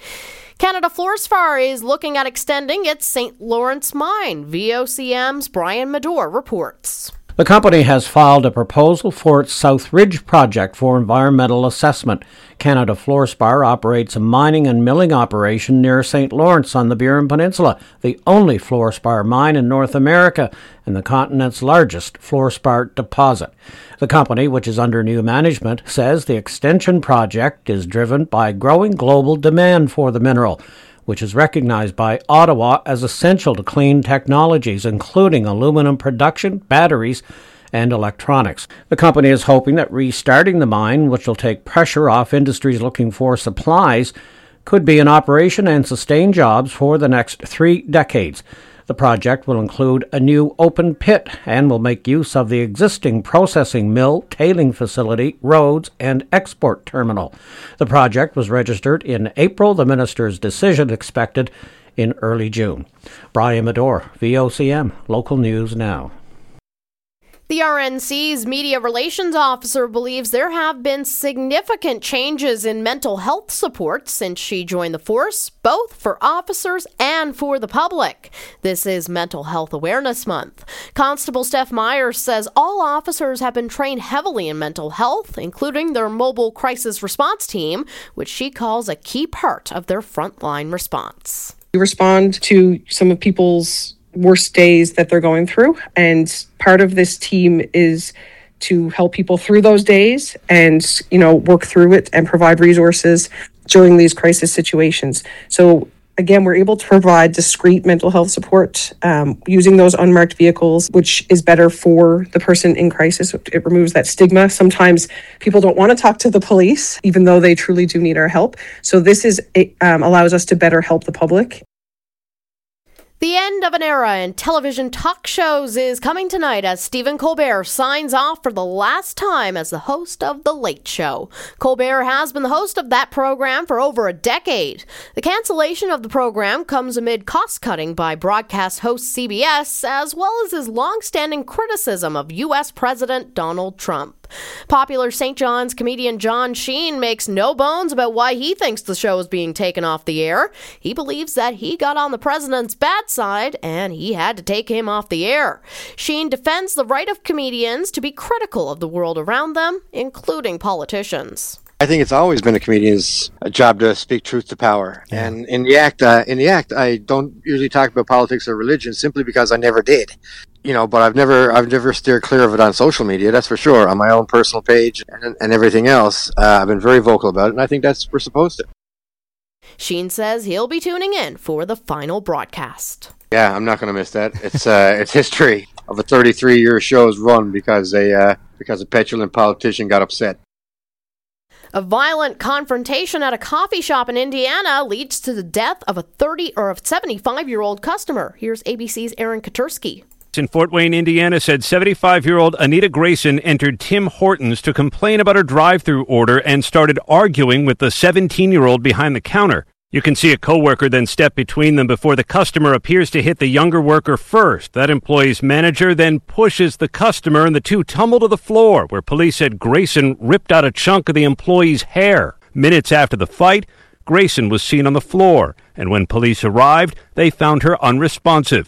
Canada Fluorspar is looking at extending its Saint Lawrence mine. V O C M's Brian Medore reports. The company has filed a proposal for its South Ridge project for environmental assessment. Canada Fluorspar operates a mining and milling operation near Saint Lawrence on the Burin Peninsula, the only fluorspar mine in North America and the continent's largest fluorspar deposit. The company, which is under new management, says the extension project is driven by growing global demand for the mineral, which is recognized by Ottawa as essential to clean technologies, including aluminum production, batteries, and electronics. The company is hoping that restarting the mine, which will take pressure off industries looking for supplies, could be in operation and sustain jobs for the next three decades. The project will include a new open pit and will make use of the existing processing mill, tailing facility, roads, and export terminal. The project was registered in April. The minister's decision expected in early June. Brian Medore, V O C M, Local News Now. The R N C's media relations officer believes there have been significant changes in mental health support since she joined the force, both for officers and for the public. This is Mental Health Awareness Month. Constable Steph Myers says all officers have been trained heavily in mental health, including their mobile crisis response team, which she calls a key part of their frontline response. We respond to some of people's worst days that they're going through, and part of this team is to help people through those days and, you know, work through it and provide resources during these crisis situations. So again, we're able to provide discreet mental health support um, using those unmarked vehicles, which is better for the person in crisis. It removes that stigma. Sometimes people don't want to talk to the police, even though they truly do need our help. So this is it um, allows us to better help the public. The end of an era in television talk shows is coming tonight as Stephen Colbert signs off for the last time as the host of The Late Show. Colbert has been the host of that program for over a decade. The cancellation of the program comes amid cost-cutting by broadcast host C B S, as well as his long-standing criticism of U S President Donald Trump. Popular Saint John's comedian John Sheen makes no bones about why he thinks the show is being taken off the air. He believes that he got on the president's bad side and he had to take him off the air. Sheen defends the right of comedians to be critical of the world around them, including politicians. I think it's always been a comedian's job to speak truth to power. Yeah. And in the act, uh, in the act, I don't usually talk about politics or religion simply because I never did. You know, but I've never, I've never steered clear of it on social media. That's for sure. On my own personal page and, and everything else, uh, I've been very vocal about it, and I think that's we're supposed to. Sheen says he'll be tuning in for the final broadcast. Yeah, I'm not going to miss that. It's uh, it's history of a thirty-three year show's run because a uh, because a petulant politician got upset. A violent confrontation at a coffee shop in Indiana leads to the death of a thirty or a seventy-five-year-old customer. Here's A B C's Aaron Katursky. In Fort Wayne, Indiana, said seventy-five-year-old Anita Grayson entered Tim Hortons to complain about her drive-through order and started arguing with the seventeen-year-old behind the counter. You can see a coworker then step between them before the customer appears to hit the younger worker first. That employee's manager then pushes the customer and the two tumble to the floor, where police said Grayson ripped out a chunk of the employee's hair. Minutes after the fight, Grayson was seen on the floor, and when police arrived, they found her unresponsive.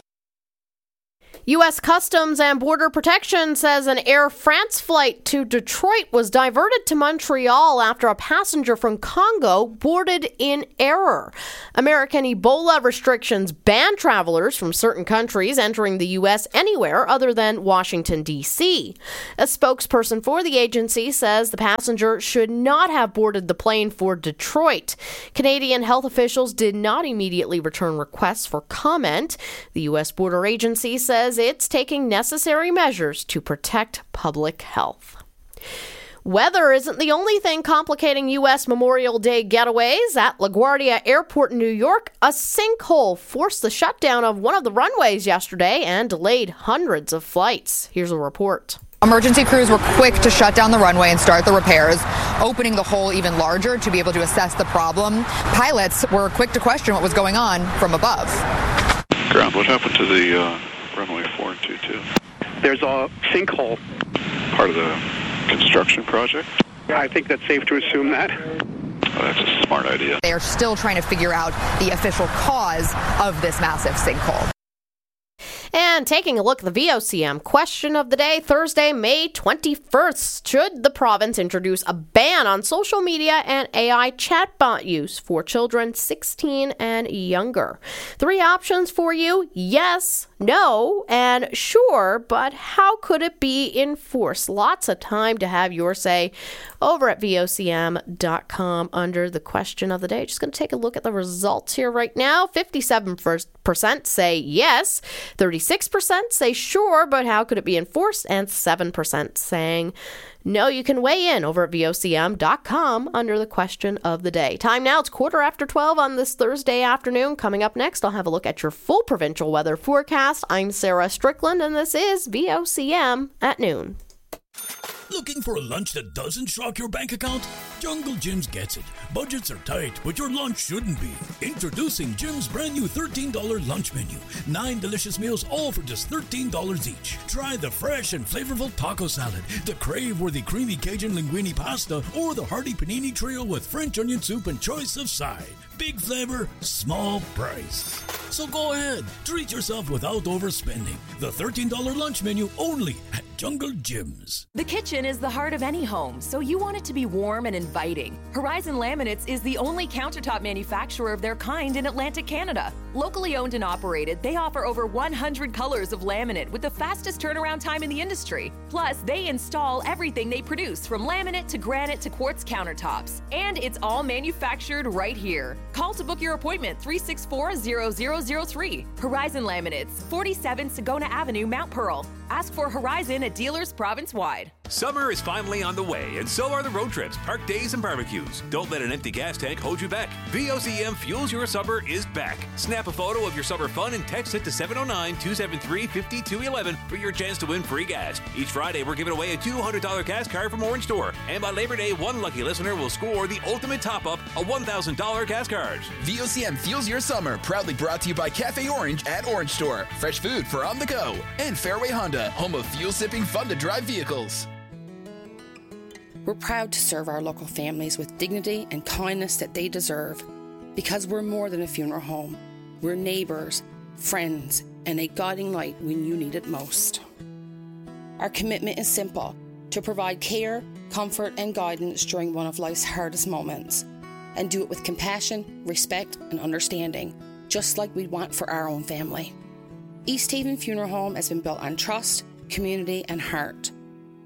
U S Customs and Border Protection says an Air France flight to Detroit was diverted to Montreal after a passenger from Congo boarded in error. American Ebola restrictions ban travelers from certain countries entering the U S anywhere other than Washington, D C. A spokesperson for the agency says the passenger should not have boarded the plane for Detroit. Canadian health officials did not immediately return requests for comment. The U S Border Agency says it's taking necessary measures to protect public health. Weather isn't the only thing complicating U S Memorial Day getaways. At LaGuardia Airport in New York, a sinkhole forced the shutdown of one of the runways yesterday and delayed hundreds of flights. Here's a report. Emergency crews were quick to shut down the runway and start the repairs, opening the hole even larger to be able to assess the problem. Pilots were quick to question what was going on from above. Ground, what happened to the uh, runway four and two two? There's a sinkhole. Part of the construction project? I think that's safe to assume that. Oh, that's a smart idea. They are still trying to figure out the official cause of this massive sinkhole. And taking a look at the V O C M question of the day, Thursday, May twenty-first. Should the province introduce a ban on social media and A I chatbot use for children sixteen and younger? Three options for you: yes, no, and sure, but how could it be enforced? Lots of time to have your say over at V O C M dot com under the question of the day. Just going to take a look at the results here right now. fifty-seven percent say yes, thirty-six percent say sure, but how could it be enforced? And seven percent saying no. You can weigh in over at V O C M dot com under the question of the day. Time now, it's quarter after twelve on this Thursday afternoon. Coming up next, I'll have a look at your full provincial weather forecast. I'm Sarah Strickland, and this is V O C M at noon. Looking for a lunch that doesn't shock your bank account? Jungle Jim's gets it. Budgets are tight, but your lunch shouldn't be. Introducing Jim's brand new thirteen dollars lunch menu. Nine delicious meals, all for just thirteen dollars each. Try the fresh and flavorful taco salad, the crave-worthy creamy Cajun linguine pasta, or the hearty panini trio with French onion soup and choice of side. Big flavor, small price. So go ahead, treat yourself without overspending. The thirteen dollars lunch menu only at Jungle Jim's. The kitchen is the heart of any home, so you want it to be warm and inviting. Horizon Laminates is the only countertop manufacturer of their kind in Atlantic Canada. Locally owned and operated, they offer over one hundred colors of laminate with the fastest turnaround time in the industry. Plus, they install everything they produce, from laminate to granite to quartz countertops. And it's all manufactured right here. Call to book your appointment, three six four, zero zero zero three. Horizon Laminates, forty-seven Sagona Avenue, Mount Pearl. Ask for Horizon at dealers province-wide. Summer is finally on the way, and so are the road trips, park days, and barbecues. Don't let an empty gas tank hold you back. V O C M Fuels Your Summer is back. Snap a photo of your summer fun and text it to seven oh nine, two seven three, five two one one for your chance to win free gas. Each Friday, we're giving away a two hundred dollars gas card from Orange Store. And by Labor Day, one lucky listener will score the ultimate top-up, a one thousand dollars gas card. V O C M Fuels Your Summer, proudly brought to you by Cafe Orange at Orange Store. Fresh food for on the go. And Fairway Honda, home of fuel-sipping, fun-to-drive vehicles. We're proud to serve our local families with dignity and kindness that they deserve, because we're more than a funeral home. We're neighbours, friends, and a guiding light when you need it most. Our commitment is simple: to provide care, comfort, and guidance during one of life's hardest moments, and do it with compassion, respect, and understanding, just like we'd want for our own family. East Haven Funeral Home has been built on trust, community, and heart.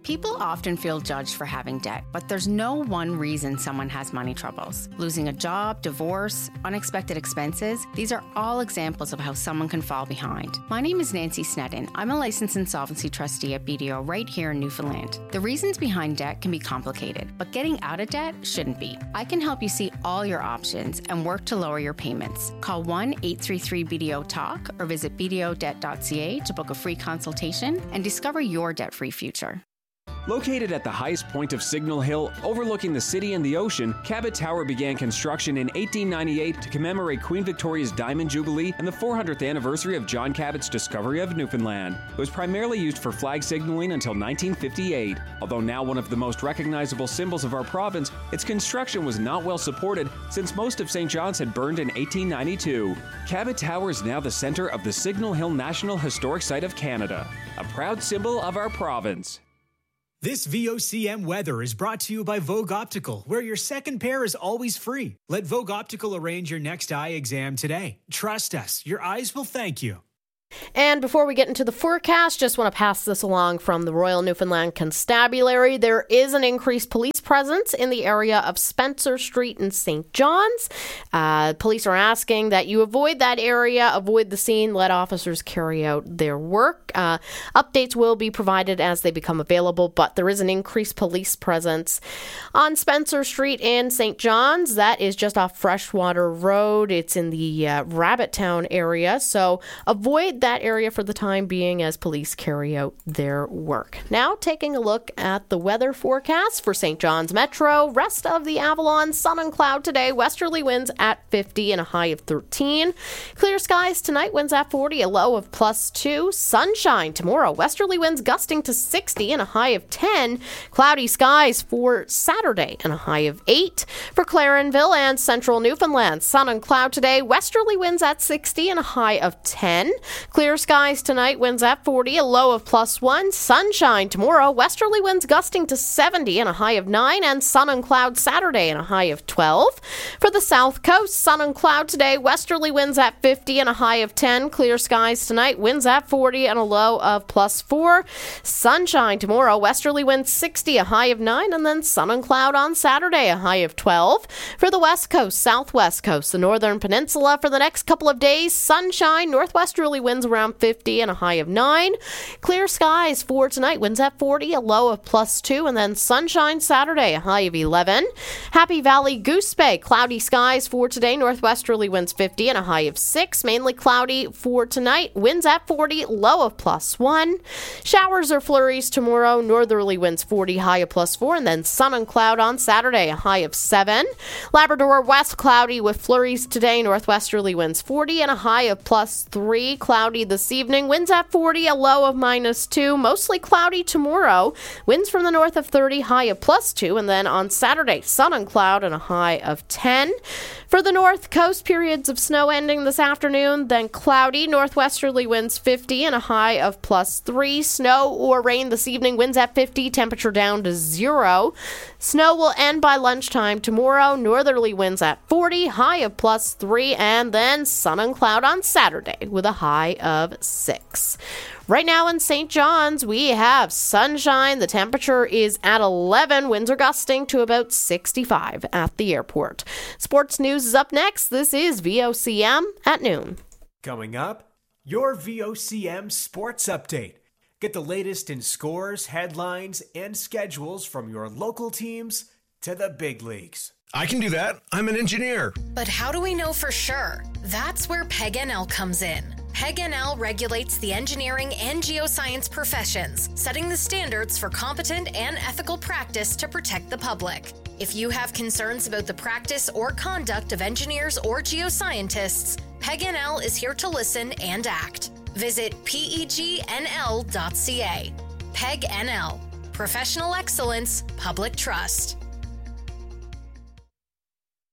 People often feel judged for having debt, but there's no one reason someone has money troubles. Losing a job, divorce, unexpected expenses, these are all examples of how someone can fall behind. My name is Nancy Sneddon. I'm a licensed insolvency trustee at B D O right here in Newfoundland. The reasons behind debt can be complicated, but getting out of debt shouldn't be. I can help you see all your options and work to lower your payments. Call one eight three three B D O talk or visit b d o debt dot c a to book a free consultation and discover your debt-free future. Located at the highest point of Signal Hill, overlooking the city and the ocean, Cabot Tower began construction in eighteen ninety-eight to commemorate Queen Victoria's Diamond Jubilee and the four hundredth anniversary of John Cabot's discovery of Newfoundland. It was primarily used for flag signaling until nineteen fifty-eight. Although now one of the most recognizable symbols of our province, its construction was not well supported since most of Saint John's had burned in eighteen ninety-two. Cabot Tower is now the center of the Signal Hill National Historic Site of Canada, a proud symbol of our province. This V O C M weather is brought to you by Vogue Optical, where your second pair is always free. Let Vogue Optical arrange your next eye exam today. Trust us, your eyes will thank you. And before we get into the forecast, just want to pass this along from the Royal Newfoundland Constabulary. There is an increased police presence in the area of Spencer Street and Saint John's. Uh, police are asking that you avoid that area, avoid the scene, let officers carry out their work. Uh, updates will be provided as they become available, but there is an increased police presence on Spencer Street and Saint John's. That is just off Freshwater Road. It's in the uh, Rabbit Town area, so avoid that area for the time being as police carry out their work. Now, taking a look at the weather forecast for Saint John's Metro. Rest of the Avalon, sun and cloud today. Westerly winds at fifty and a high of thirteen. Clear skies tonight, winds at forty, a low of plus two. Sunshine tomorrow. Westerly winds gusting to sixty and a high of ten. Cloudy skies for Saturday and a high of eight. For Clarenville and central Newfoundland, sun and cloud today. Westerly winds at sixty and a high of ten. Clear skies tonight, winds at forty, a low of plus one. Sunshine tomorrow, westerly winds gusting to seventy and a high of nine, and sun and cloud Saturday and a high of twelve. For the south coast, sun and cloud today, westerly winds at fifty and a high of ten. Clear skies tonight, winds at forty and a low of plus four. Sunshine tomorrow, westerly winds sixty, a high of nine, and then sun and cloud on Saturday, a high of twelve. For the west coast, southwest coast, the northern peninsula, for the next couple of days, sunshine, northwesterly winds around fifty and a high of nine. Clear skies for tonight, winds at forty, a low of plus two, and then sunshine Saturday, a high of eleven. Happy Valley, Goose Bay, cloudy skies for today, northwesterly winds fifty and a high of six. Mainly cloudy for tonight, winds at forty, low of plus one. Showers or flurries tomorrow, northerly winds forty, high of plus four, and then sun and cloud on Saturday, a high of seven. Labrador west, cloudy with flurries today, northwesterly winds forty and a high of plus three. Cloudy this evening, winds at forty, a low of minus two. Mostly cloudy tomorrow, winds from the north of thirty, high of plus two, and then on Saturday, sun and cloud and a high of ten. For the north coast, periods of snow ending this afternoon, then cloudy, northwesterly winds fifty and a high of plus three. Snow or rain this evening, winds at fifty, temperature down to zero. Snow will end by lunchtime tomorrow, northerly winds at forty, high of plus three, and then sun and cloud on Saturday with a high of six. Right now in Saint John's, we have sunshine. The temperature is at eleven. Winds are gusting to about sixty-five at the airport. Sports news is up next. This is V O C M at noon. Coming up, your V O C M Sports Update. Get the latest in scores, headlines, and schedules from your local teams to the big leagues. I can do that. I'm an engineer. But how do we know for sure? That's where P E G N L comes in. P E G N L regulates the engineering and geoscience professions, setting the standards for competent and ethical practice to protect the public. If you have concerns about the practice or conduct of engineers or geoscientists, P E G N L is here to listen and act. Visit P E G N L dot C A. P E G N L. Professional excellence, public trust.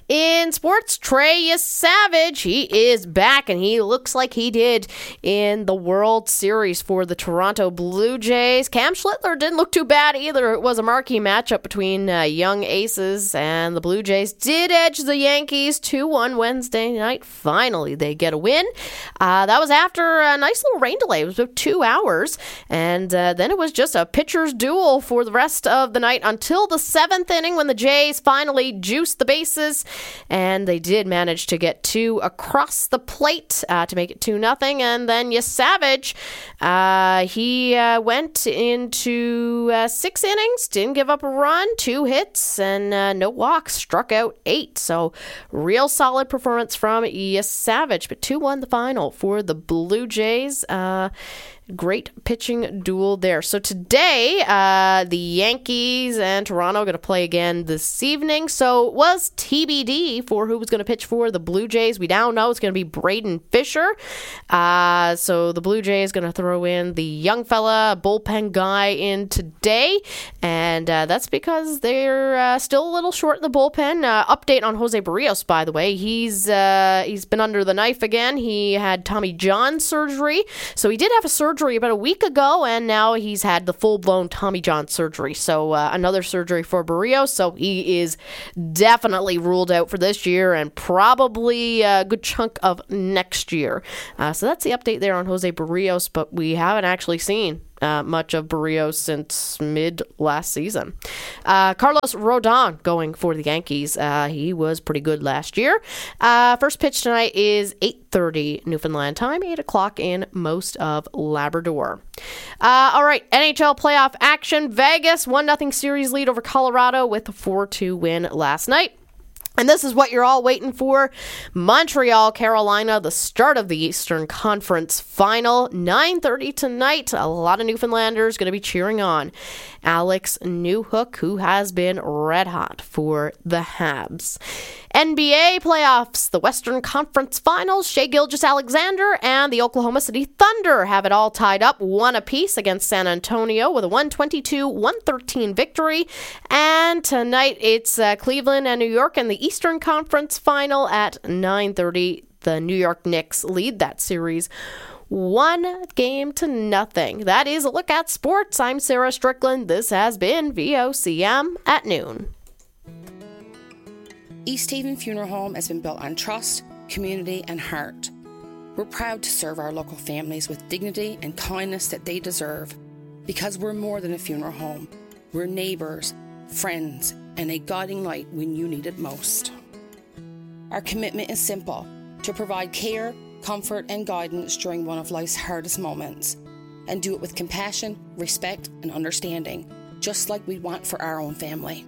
In sports, Trey Savage, he is back, and he looks like he did in the World Series for the Toronto Blue Jays. Cam Schlittler didn't look too bad either. It was a marquee matchup between uh, young aces, and the Blue Jays did edge the Yankees two one Wednesday night. Finally, they get a win. Uh, that was after a nice little rain delay. It was about two hours, and uh, then it was just a pitcher's duel for the rest of the night until the seventh inning when the Jays finally juiced the bases, and they did manage to get two across the plate uh, to make it two nothing. And then yes, Savage, uh, he uh, went into uh, six innings, didn't give up a run, two hits, and uh, no walks, struck out eight. So real solid performance from yes, Savage, but two one the final for the Blue Jays. Uh, Great pitching duel there. So today, uh, the Yankees and Toronto are going to play again this evening. So it was T B D for who was going to pitch for the Blue Jays. We now know it's going to be Braden Fisher. Uh, so the Blue Jays going to throw in the young fella, bullpen guy in today. And uh, that's because they're uh, still a little short in the bullpen. Uh, update on Jose Barrios, by the way. He's, uh, he's been under the knife again. He had Tommy John surgery. So he did have a surgery about a week ago, and now he's had the full-blown Tommy John surgery. So uh, another surgery for Barrios. So he is definitely ruled out for this year and probably a good chunk of next year. Uh, so that's the update there on Jose Barrios, but we haven't actually seen Uh, much of Barrios since mid last season. Uh, Carlos Rodon going for the Yankees. Uh, he was pretty good last year. Uh, first pitch tonight is eight thirty Newfoundland time, eight o'clock in most of Labrador. Uh, all right, N H L playoff action. Vegas, one nothing series lead over Colorado with a four two win last night. And this is what you're all waiting for. Montreal, Carolina, the start of the Eastern Conference Final. nine thirty tonight. A lot of Newfoundlanders going to be cheering on Alex Newhook, who has been red hot for the Habs. N B A playoffs, the Western Conference Finals. Shai Gilgeous-Alexander and the Oklahoma City Thunder have it all tied up, one apiece against San Antonio with a one twenty-two one thirteen victory. And tonight it's uh, Cleveland and New York in the Eastern Conference Final at nine thirty. The New York Knicks lead that series one game to nothing. That is a look at sports. I'm Sarah Strickland. This has been V O C M at noon. East Haven Funeral Home has been built on trust, community, and heart. We're proud to serve our local families with dignity and kindness that they deserve, because we're more than a funeral home. We're neighbours, friends, and a guiding light when you need it most. Our commitment is simple: to provide care, comfort, and guidance during one of life's hardest moments, and do it with compassion, respect, and understanding, just like we want for our own family.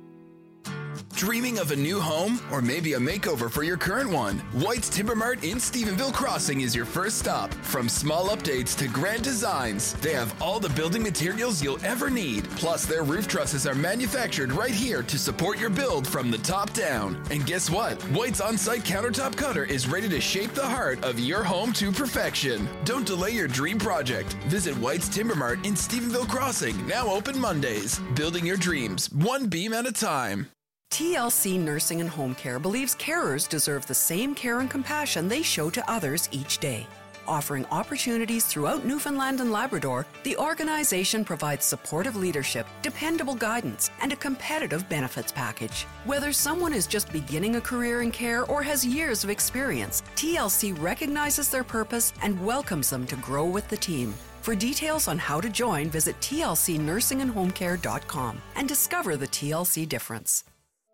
Dreaming of a new home or maybe a makeover for your current one? White's Timber Mart in Stephenville Crossing is your first stop. From small updates to grand designs, they have all the building materials you'll ever need. Plus, their roof trusses are manufactured right here to support your build from the top down. And guess what? White's on-site countertop cutter is ready to shape the heart of your home to perfection. Don't delay your dream project. Visit White's Timber Mart in Stephenville Crossing, now open Mondays. Building your dreams, one beam at a time. T L C Nursing and Home Care believes carers deserve the same care and compassion they show to others each day. Offering opportunities throughout Newfoundland and Labrador, the organization provides supportive leadership, dependable guidance, and a competitive benefits package. Whether someone is just beginning a career in care or has years of experience, T L C recognizes their purpose and welcomes them to grow with the team. For details on how to join, visit T L C nursing and home care dot com and discover the T L C difference.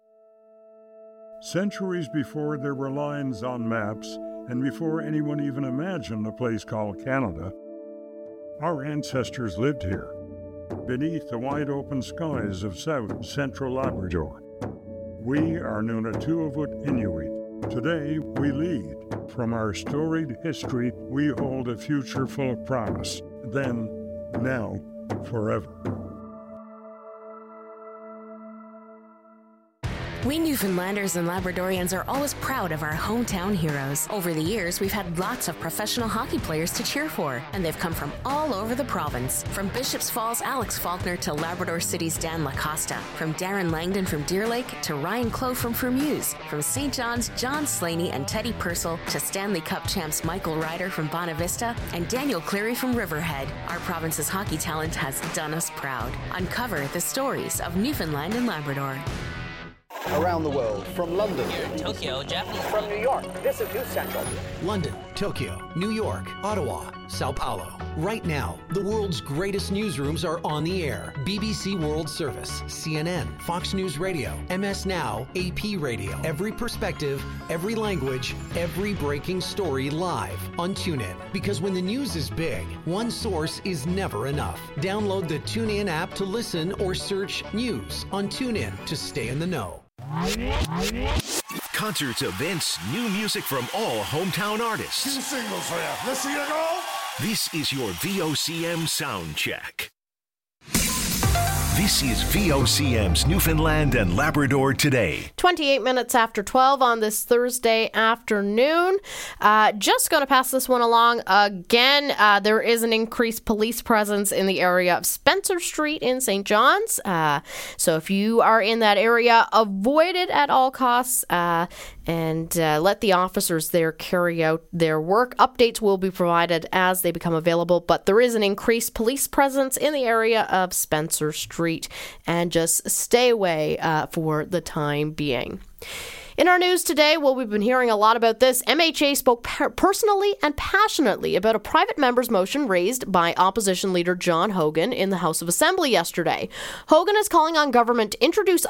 Centuries before there were lines on maps, and before anyone even imagined a place called Canada, our ancestors lived here, beneath the wide-open skies of South Central Labrador. We are Nunatuavut Inuit. Today, we lead. From our storied history, we hold a future full of promise. Then, now, forever. We Newfoundlanders and Labradorians are always proud of our hometown heroes. Over the years, we've had lots of professional hockey players to cheer for, and they've come from all over the province. From Bishops Falls' Alex Faulkner to Labrador City's Dan Lacosta. From Darren Langdon from Deer Lake to Ryan Clough from Fermuse. From Saint John's, John Slaney and Teddy Purcell to Stanley Cup champs Michael Ryder from Bonavista and Daniel Cleary from Riverhead. Our province's hockey talent has done us proud. Uncover the stories of Newfoundland and Labrador. Around the world, from London, Tokyo, Japanese, from New York, this is News Central. London, Tokyo, New York, Ottawa, Sao Paulo. Right now, the world's greatest newsrooms are on the air. B B C World Service, C N N, Fox News Radio, M S Now, A P Radio. Every perspective, every language, every breaking story live on TuneIn. Because when the news is big, one source is never enough. Download the TuneIn app to listen or search news on TuneIn to stay in the know. Concerts, events, new music from all hometown artists. Two singles for you. Let's see you go. This is your V O C M sound check. This is V O C M's Newfoundland and Labrador Today. twenty-eight minutes after twelve on this Thursday afternoon. Uh, just going to pass this one along again. Uh, there is an increased police presence in the area of Spencer Street in Saint John's. Uh, so if you are in that area, avoid it at all costs uh, and uh, let the officers there carry out their work. Updates will be provided as they become available, but there is an increased police presence in the area of Spencer Street. And just stay away uh, for the time being. In our news today, well, we've been hearing a lot about this. M H A spoke per- personally and passionately about a private member's motion raised by opposition leader John Hogan in the House of Assembly yesterday. Hogan is calling on government to introduce a